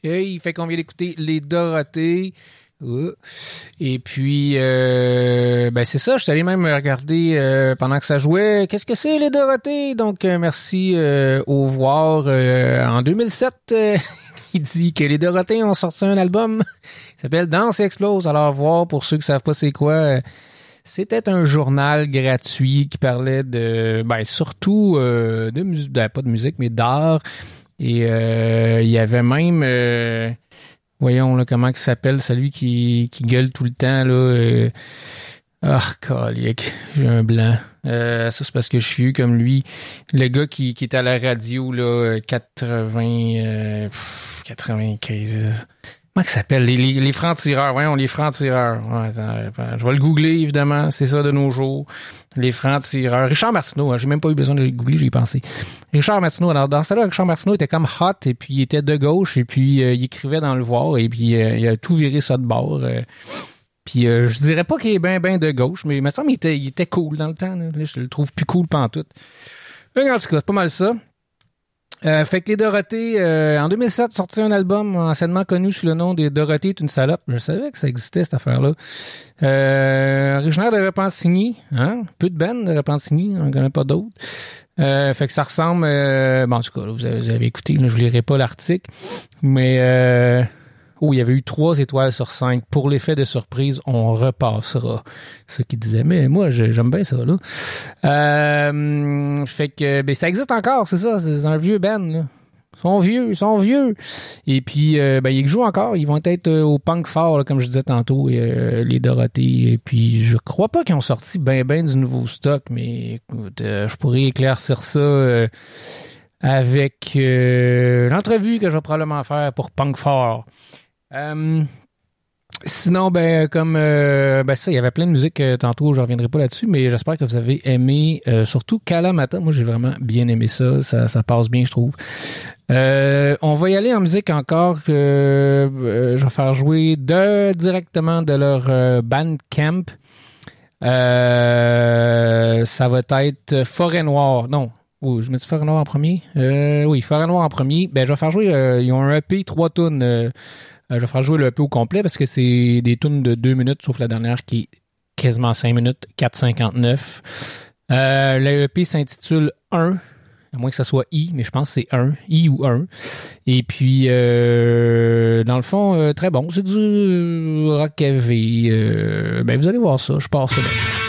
il fait qu'on vient d'écouter Les Dorothées. Et puis, c'est ça, je suis allé même regarder pendant que ça jouait. Qu'est-ce que c'est, Les Dorothées? Donc, merci au Voir en 2007 qui dit que Les Dorothées ont sorti un album qui s'appelle Danse et Explose. Alors, Voir, pour ceux qui savent pas c'est quoi... C'était un journal gratuit qui parlait de, surtout de musique, pas de musique, mais d'art. Et il y avait même, voyons là comment il s'appelle, celui qui gueule tout le temps là. Calique, j'ai un blanc. Ça c'est parce que je suis comme lui. Le gars qui est à la radio là, 95. Comment ça s'appelle? Les francs-tireurs. Voyons, les francs-tireurs. Ouais, je vais le googler, évidemment. C'est ça de nos jours. Les francs-tireurs. Richard Martineau, j'ai même pas eu besoin de le googler, j'y ai pensé. Richard Martineau. Alors, dans ce là Richard Martineau était comme hot, et puis il était de gauche, et puis il écrivait dans le Voir, et puis il a tout viré ça de bord. Puis je dirais pas qu'il est ben de gauche, mais il me semble qu'il était cool dans le temps. Là, je le trouve plus cool pantoute. En tout cas, c'est pas mal ça. Fait que Les Dorothées, en 2007, sorti un album anciennement connu sous le nom des Dorothées est une salope. Je savais que ça existait, cette affaire-là. Originaire de Repentigny, hein? Peu de bandes de Repentigny, on n'en connaît pas d'autres. Fait que ça ressemble... en tout cas, là, vous avez écouté, là, je ne lirai pas l'article, mais... il y avait eu 3 étoiles sur 5. Pour l'effet de surprise, on repassera. Ce qu'il disait. Mais moi, j'aime bien ça, là. Fait que, ça existe encore, c'est ça. C'est un vieux band, là. Ils sont vieux. Et puis, ils jouent encore. Ils vont être au Punk Fort, là, comme je disais tantôt, les Dorothées. Et puis, je crois pas qu'ils ont sorti ben du nouveau stock, mais écoute, je pourrais éclaircir ça avec l'entrevue que je vais probablement faire pour Punk Fort. Sinon, comme ça, il y avait plein de musique tantôt, je reviendrai pas là-dessus, mais j'espère que vous avez aimé, surtout Kalamata. Moi, j'ai vraiment bien aimé ça. Ça passe bien, je trouve. On va y aller en musique encore. Je vais faire jouer directement de leur Bandcamp. Ça va être Forêt Noire. Non. Oh, je mets Forêt Noire en premier. Oui, Forêt Noire en premier. Je vais faire jouer. Ils ont un EP 3 tunes. Je vais faire jouer le EP au complet parce que c'est des tunes de 2 minutes, sauf la dernière qui est quasiment 5 minutes, 4,59. Le EP s'intitule 1, à moins que ça soit I, mais je pense que c'est 1, I ou 1. Et puis, dans le fond, très bon. C'est du rock heavy. Vous allez voir ça, je passe ça bien.